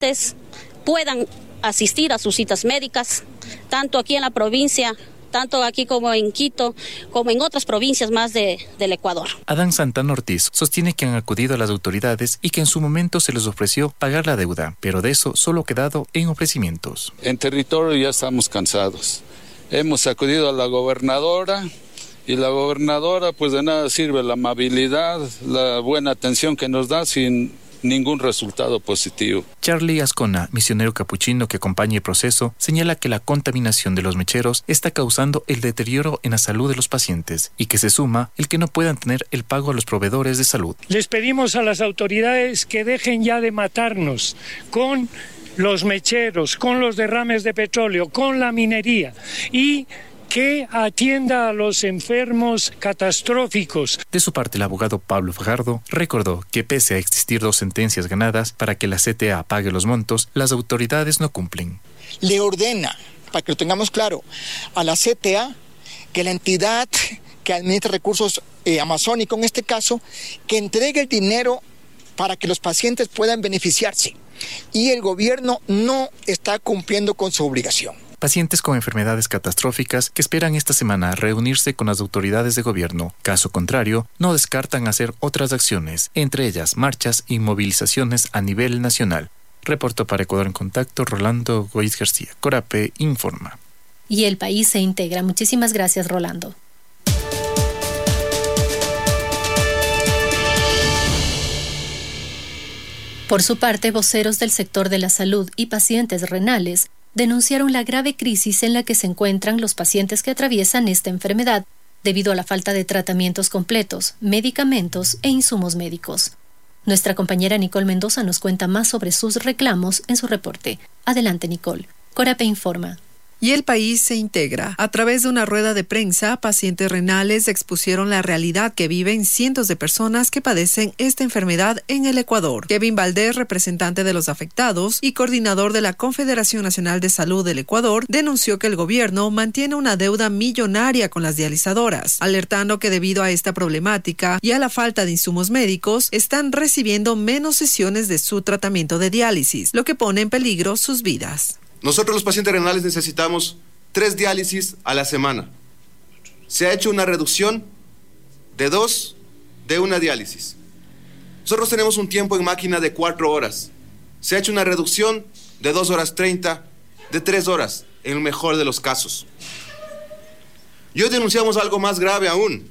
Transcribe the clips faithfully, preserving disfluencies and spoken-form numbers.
puedan asistir a sus citas médicas, tanto aquí en la provincia, tanto aquí como en Quito, como en otras provincias más de, del Ecuador. Adán Santana Ortiz sostiene que han acudido a las autoridades y que en su momento se les ofreció pagar la deuda, pero de eso solo ha quedado en ofrecimientos. En territorio ya estamos cansados. Hemos acudido a la gobernadora y la gobernadora pues de nada sirve la amabilidad, la buena atención que nos da sin ningún resultado positivo. Charlie Ascona, misionero capuchino que acompaña el proceso, señala que la contaminación de los mecheros está causando el deterioro en la salud de los pacientes y que se suma el que no puedan tener el pago a los proveedores de salud. Les pedimos a las autoridades que dejen ya de matarnos con los mecheros, con los derrames de petróleo, con la minería y que atienda a los enfermos catastróficos. De su parte, el abogado Pablo Fajardo recordó que pese a existir dos sentencias ganadas para que la C T A pague los montos, las autoridades no cumplen. Le ordena, para que lo tengamos claro, a la C T A que la entidad que administra recursos eh, amazónicos, en este caso, que entregue el dinero para que los pacientes puedan beneficiarse. Y el gobierno no está cumpliendo con su obligación. Pacientes con enfermedades catastróficas que esperan esta semana reunirse con las autoridades de gobierno. Caso contrario, no descartan hacer otras acciones, entre ellas marchas y movilizaciones a nivel nacional. Reportó para Ecuador en Contacto Rolando Goiz García. Corape informa. Y el país se integra. Muchísimas gracias, Rolando. Por su parte, voceros del sector de la salud y pacientes renales denunciaron la grave crisis en la que se encuentran los pacientes que atraviesan esta enfermedad debido a la falta de tratamientos completos, medicamentos e insumos médicos. Nuestra compañera Nicole Mendoza nos cuenta más sobre sus reclamos en su reporte. Adelante, Nicole. Corape informa. Y el país se integra. A través de una rueda de prensa, pacientes renales expusieron la realidad que viven cientos de personas que padecen esta enfermedad en el Ecuador. Kevin Valdés, representante de los afectados y coordinador de la Confederación Nacional de Salud del Ecuador, denunció que el gobierno mantiene una deuda millonaria con las dializadoras, alertando que debido a esta problemática y a la falta de insumos médicos, están recibiendo menos sesiones de su tratamiento de diálisis, lo que pone en peligro sus vidas. Nosotros los pacientes renales necesitamos tres diálisis a la semana. Se ha hecho una reducción de dos de una diálisis. Nosotros tenemos un tiempo en máquina de cuatro horas. Se ha hecho una reducción de dos horas treinta, de tres horas, en el mejor de los casos. Y hoy denunciamos algo más grave aún.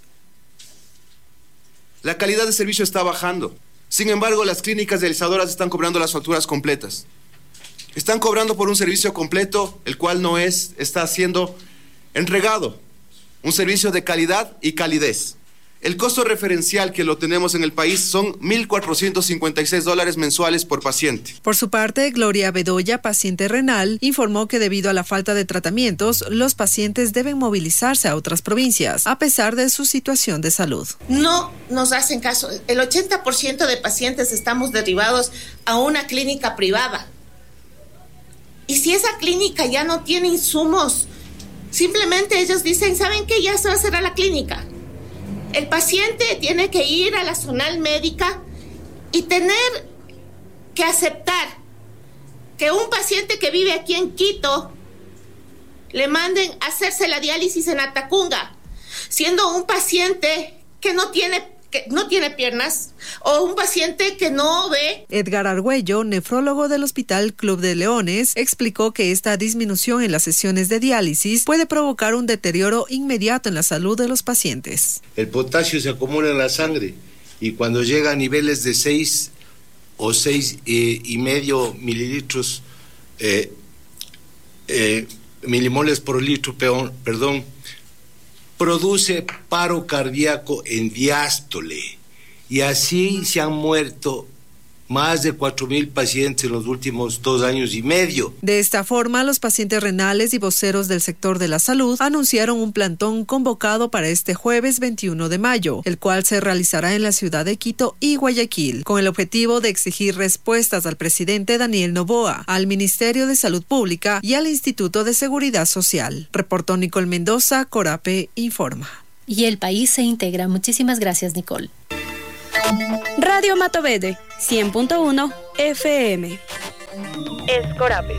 La calidad de servicio está bajando. Sin embargo, las clínicas dializadoras están cobrando las facturas completas. Están cobrando por un servicio completo, el cual no es, está siendo entregado. Un servicio de calidad y calidez. El costo referencial que lo tenemos en el país son mil cuatrocientos cincuenta y seis dólares mensuales por paciente. Por su parte, Gloria Bedoya, paciente renal, informó que debido a la falta de tratamientos, los pacientes deben movilizarse a otras provincias, a pesar de su situación de salud. No nos hacen caso. El ochenta por ciento de pacientes estamos derivados a una clínica privada. Y si esa clínica ya no tiene insumos, simplemente ellos dicen, ¿saben qué? Ya se va a cerrar la clínica. El paciente tiene que ir a la zonal médica y tener que aceptar que un paciente que vive aquí en Quito le manden a hacerse la diálisis en Atacunga, siendo un paciente que no tiene que no tiene piernas o un paciente que no ve. Edgar Argüello, nefrólogo del Hospital Club de Leones, explicó que esta disminución en las sesiones de diálisis puede provocar un deterioro inmediato en la salud de los pacientes. El potasio se acumula en la sangre y cuando llega a niveles de seis o seis eh, y medio mililitros, eh, eh, milimoles por litro, peón, perdón, produce paro cardíaco en diástole y así se han muerto más de cuatro mil pacientes en los últimos dos años y medio. De esta forma, los pacientes renales y voceros del sector de la salud anunciaron un plantón convocado para este jueves veintiuno de mayo, el cual se realizará en la ciudad de Quito y Guayaquil, con el objetivo de exigir respuestas al presidente Daniel Noboa, al Ministerio de Salud Pública y al Instituto de Seguridad Social. Reportó Nicole Mendoza, Corape informa. Y el país se integra. Muchísimas gracias, Nicole. Radio Matovede, cien punto uno F M. es Corape.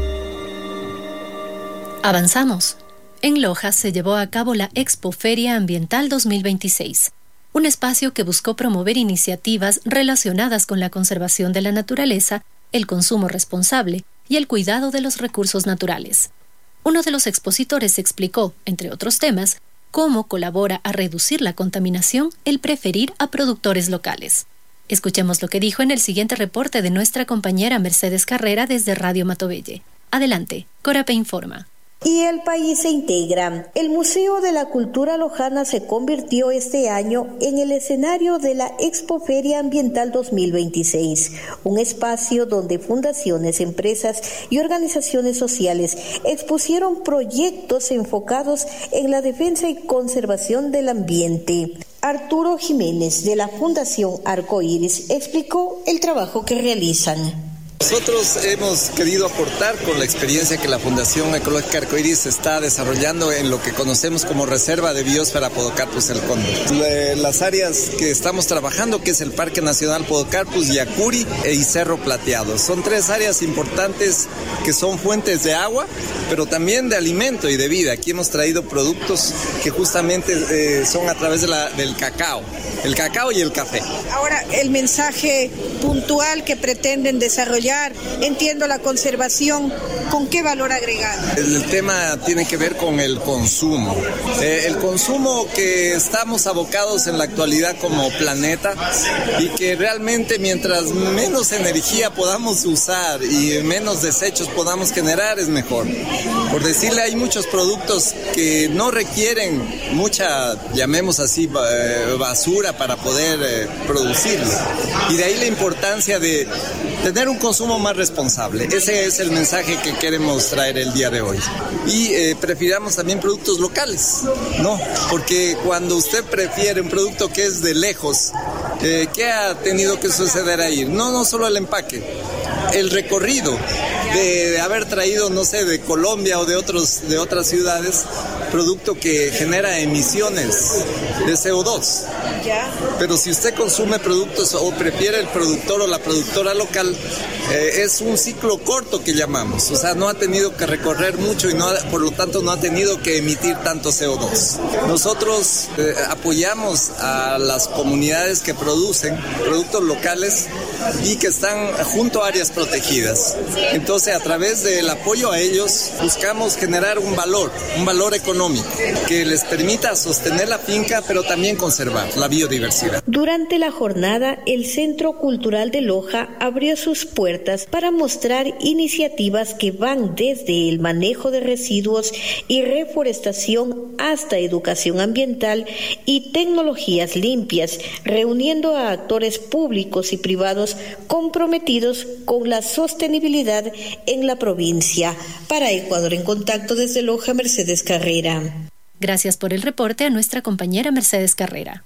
Avanzamos. En Loja se llevó a cabo la Expo Feria Ambiental dos mil veintiséis, un espacio que buscó promover iniciativas relacionadas con la conservación de la naturaleza, el consumo responsable y el cuidado de los recursos naturales. Uno de los expositores explicó, entre otros temas, cómo colabora a reducir la contaminación el preferir a productores locales. Escuchemos lo que dijo en el siguiente reporte de nuestra compañera Mercedes Carrera desde Radio Matovelle. Adelante, Corape informa. Y el país se integra. El Museo de la Cultura Lojana se convirtió este año en el escenario de la Expo Feria Ambiental dos mil veintiséis, un espacio donde fundaciones, empresas y organizaciones sociales expusieron proyectos enfocados en la defensa y conservación del ambiente. Arturo Jiménez, de la Fundación Arcoíris, explicó el trabajo que realizan. Nosotros hemos querido aportar con la experiencia que la Fundación Ecológica Arcoíris está desarrollando en lo que conocemos como Reserva de Biosfera Podocarpus El Cóndor. Las áreas que estamos trabajando, que es el Parque Nacional Podocarpus, Yacuri y Cerro Plateado. Son tres áreas importantes que son fuentes de agua, pero también de alimento y de vida. Aquí hemos traído productos que justamente eh, son a través de la, del cacao, el cacao y el café. Ahora, el mensaje puntual que pretenden desarrollar, entiendo la conservación, ¿con qué valor agregado? El, el tema tiene que ver con el consumo. Eh, el consumo que estamos abocados en la actualidad como planeta y que realmente mientras menos energía podamos usar y menos desechos podamos generar es mejor. Por decirle, hay muchos productos que no requieren mucha, llamemos así, basura para poder eh, producirlo. Y de ahí la importancia de tener un consumo más responsable. Ese es el mensaje que queremos traer el día de hoy. Y eh, prefiramos también productos locales, ¿no? Porque cuando usted prefiere un producto que es de lejos, eh, ¿qué ha tenido que suceder ahí? No, no solo el empaque, el recorrido de, de haber traído, no sé, de Colombia o de, otros, de otras ciudades, producto que genera emisiones de C O dos. Ya. Pero si usted consume productos o prefiere el productor o la productora local, eh, es un ciclo corto que llamamos. O sea, no ha tenido que recorrer mucho y no ha, por lo tanto no ha tenido que emitir tanto C O dos. Nosotros eh, apoyamos a las comunidades que producen productos locales y que están junto a áreas protegidas. Entonces, a través del apoyo a ellos, buscamos generar un valor, un valor económico que les permita sostener la finca, pero también conservar la biodiversidad. Durante la jornada, el Centro Cultural de Loja abrió sus puertas para mostrar iniciativas que van desde el manejo de residuos y reforestación hasta educación ambiental y tecnologías limpias, reuniendo a actores públicos y privados comprometidos con la sostenibilidad en la provincia. Para Ecuador en Contacto desde Loja, Mercedes Carrera. Gracias por el reporte a nuestra compañera Mercedes Carrera.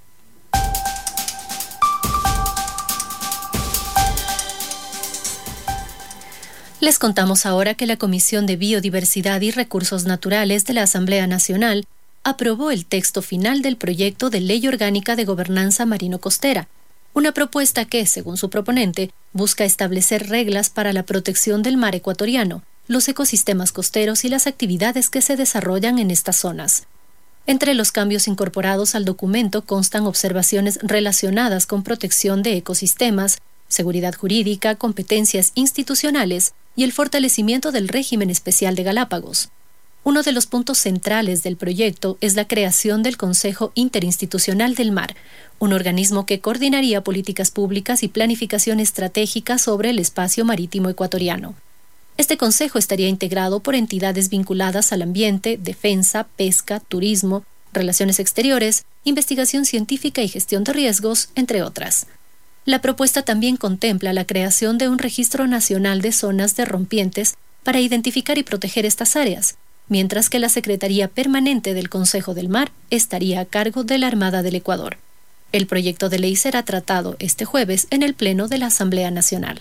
Les contamos ahora que la Comisión de Biodiversidad y Recursos Naturales de la Asamblea Nacional aprobó el texto final del proyecto de Ley Orgánica de Gobernanza Marino-Costera, una propuesta que, según su proponente, busca establecer reglas para la protección del mar ecuatoriano, los ecosistemas costeros y las actividades que se desarrollan en estas zonas. Entre los cambios incorporados al documento constan observaciones relacionadas con protección de ecosistemas, seguridad jurídica, competencias institucionales y el fortalecimiento del régimen especial de Galápagos. Uno de los puntos centrales del proyecto es la creación del Consejo Interinstitucional del Mar, un organismo que coordinaría políticas públicas y planificación estratégica sobre el espacio marítimo ecuatoriano. Este consejo estaría integrado por entidades vinculadas al ambiente, defensa, pesca, turismo, relaciones exteriores, investigación científica y gestión de riesgos, entre otras. La propuesta también contempla la creación de un registro nacional de zonas de rompientes para identificar y proteger estas áreas, mientras que la Secretaría Permanente del Consejo del Mar estaría a cargo de la Armada del Ecuador. El proyecto de ley será tratado este jueves en el Pleno de la Asamblea Nacional.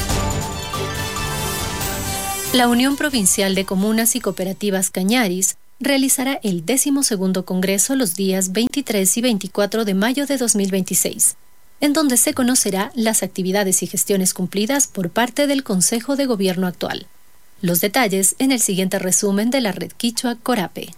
La Unión Provincial de Comunas y Cooperativas Cañaris realizará el decimosegundo Congreso los días veintitrés y veinticuatro de mayo de dos mil veintiséis, en donde se conocerá las actividades y gestiones cumplidas por parte del Consejo de Gobierno actual. Los detalles en el siguiente resumen de la Red Quichua Corape.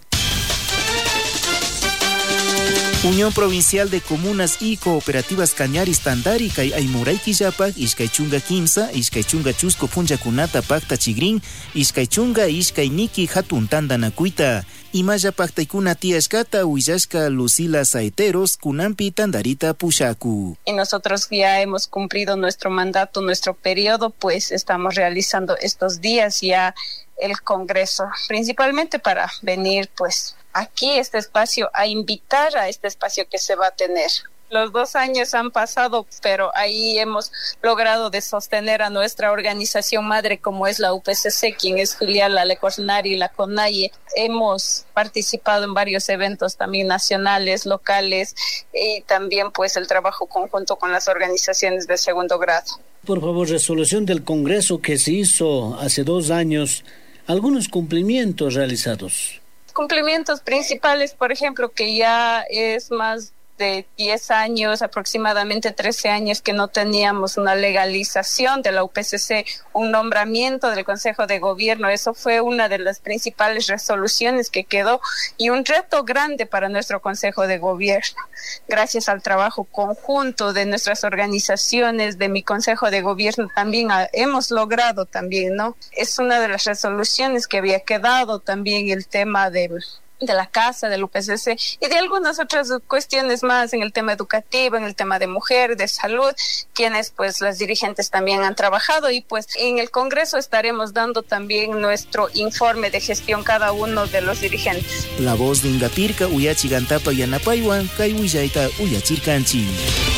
Unión Provincial de Comunas y Cooperativas Cañaris Tandari kay Aymuray Killapak, Iskay Chunga Kimsa, Iskay Chunga Chusco Punjakunata Pacta Chigrin, Iskay Chunga Iskay Niki Hatun Tandanakuita, Imaya Pactaikuna Tiashkata, Uyashka Lucila Saeteros, Kunampi Tandarita Pushaku. Y nosotros ya hemos cumplido nuestro mandato, nuestro periodo, pues estamos realizando estos días ya el Congreso, principalmente para venir pues aquí este espacio, a invitar a este espacio que se va a tener. Los dos años han pasado, pero ahí hemos logrado de sostener a nuestra organización madre, como es la U P C C, quien es filial a la Ecornari y la CONAIE. Hemos participado en varios eventos también nacionales, locales, y también pues el trabajo conjunto con las organizaciones de segundo grado. Por favor, resolución del Congreso que se hizo hace dos años, algunos cumplimientos realizados. Cumplimientos principales, por ejemplo, que ya es más de diez años, aproximadamente trece años que no teníamos una legalización de la U P C C, un nombramiento del Consejo de Gobierno. Eso fue una de las principales resoluciones que quedó y un reto grande para nuestro Consejo de Gobierno. Gracias al trabajo conjunto de nuestras organizaciones, de mi Consejo de Gobierno, también ha, hemos logrado también, ¿no? Es una de las resoluciones que había quedado también el tema de de la casa, del U P C C y de algunas otras cuestiones más en el tema educativo, en el tema de mujer, de salud, quienes pues las dirigentes también han trabajado y pues en el Congreso estaremos dando también nuestro informe de gestión cada uno de los dirigentes. La voz de Ingapirka, Uyachigantapa Yanapaywan, Kay Uyaita Uyachirkanchi.